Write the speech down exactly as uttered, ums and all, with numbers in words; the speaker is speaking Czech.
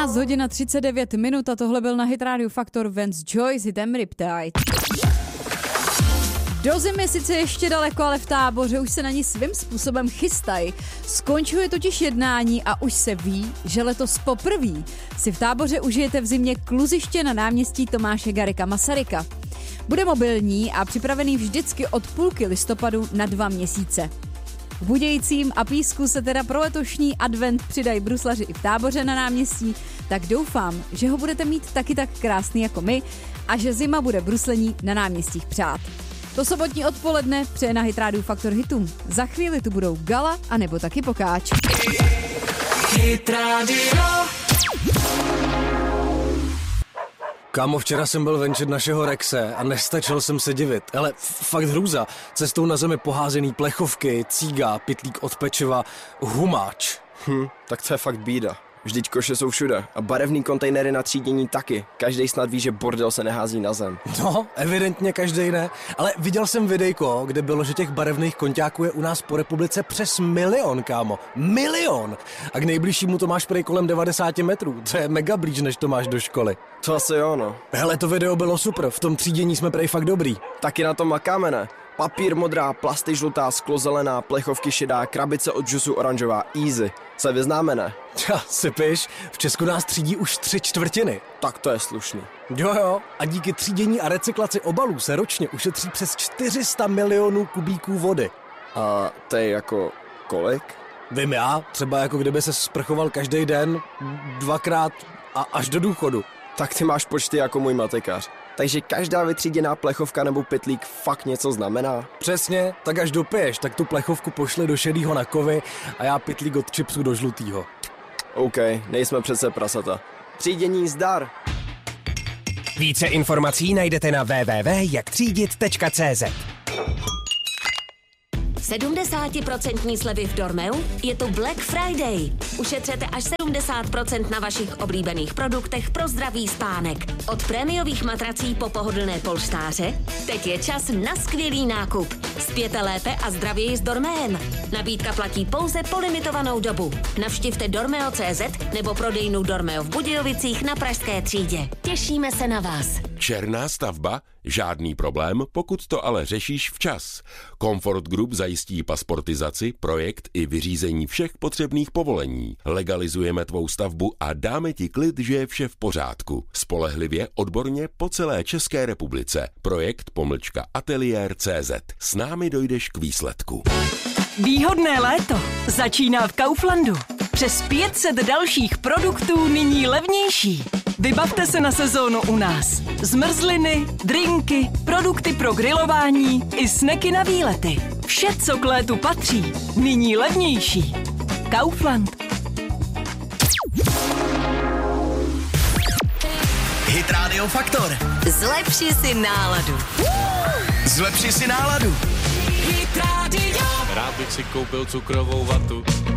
dvanáct hodin a třicet devět minut a tohle byl na Hit Radio Faktor Vance Joy s hitem Riptide. Do zimy sice ještě daleko, ale v Táboře už se na ní svým způsobem chystají. Skončuje totiž jednání a už se ví, že letos poprvé si v Táboře užijete v zimě kluziště na náměstí Tomáše Garrigua Masaryka. Bude mobilní a připravený vždycky od půlky listopadu na dva měsíce. K Budějcím a Písku se teda pro letošní advent přidají bruslaři i v Táboře na náměstí, tak doufám, že ho budete mít taky tak krásný jako my a že zima bude bruslení na náměstích přát. To sobotní odpoledne přeje na Hit Radio Faktor hitům. Za chvíli tu budou Gala a nebo taky Pokáč. Hit Radio. Kámo, včera jsem byl venčit našeho Rexe a nestačil jsem se divit. Ale fakt hrůza. Cestou na zemi poházený plechovky, cíga, pytlík od pečiva, humáč. Hm, tak to je fakt bída. Vždyť koše jsou všude a barevný kontejnery na třídění taky. Každej snad ví, že bordel se nehází na zem. No, evidentně každej ne. Ale viděl jsem videjko, kde bylo, že těch barevných konťáků je u nás po republice přes milion, kámo. Milion! A k nejbližšímu to máš prej kolem devadesát metrů. To je mega blíž, než to máš do školy. To asi jo, no. Hele, to video bylo super. V tom třídění jsme prej fakt dobrý. Taky na tom makáme, ne? Papír modrá, plasty žlutá, sklo zelená, plechovky šedá, krabice od džusu oranžová, easy. Se vyznáme, ne? Tja, sypiš, v Česku nás třídí už tři čtvrtiny. Tak to je slušný. Jo jo, a díky třídění a recyklaci obalů se ročně ušetří přes čtyři sta milionů kubíků vody. A to je jako kolik? Vím já, třeba jako kdyby se sprchoval každý den, dvakrát a až do důchodu. Tak ty máš počty jako můj matikář. Takže každá vytříděná plechovka nebo pytlík fakt něco znamená? Přesně, tak až dopiješ, tak tu plechovku pošli do šedýho na kovy a já pytlík od chipsu do žlutýho. OK, nejsme přece prasata. Třídění zdar! Více informací najdete na w w w tečka jak třídit tečka c z. sedmdesát procent slevy v Dormeu? Je to Black Friday. Ušetřete až sedmdesát procent na vašich oblíbených produktech pro zdravý spánek. Od prémiových matrací po pohodlné polštáře, teď je čas na skvělý nákup. Spěte lépe a zdravěji s Dormeem. Nabídka platí pouze po limitovanou dobu. Navštivte dormeo tečka cé zet nebo prodejnu Dormeo v Budějovicích na Pražské třídě. Těšíme se na vás. Černá stavba? Žádný problém, pokud to ale řešíš včas. Comfort Group zajistí pasportizaci, projekt i vyřízení všech potřebných povolení. Legalizujeme tvou stavbu a dáme ti klid, že je vše v pořádku. Spolehlivě, odborně po celé České republice. Projekt pomlčka ateliér tečka cé zet. S námi dojdeš k výsledku. Výhodné léto začíná v Kauflandu. Přes pět set dalších produktů nyní levnější. Vybavte se na sezónu u nás. Zmrzliny, drinky, produkty pro grilování i sneky na výlety. Vše, co k létu patří, nyní levnější. Kaufland. Hit Radio Faktor. Zlepši si náladu. Zlepši si náladu. Hit Radio. Rád bych si koupil cukrovou vatu.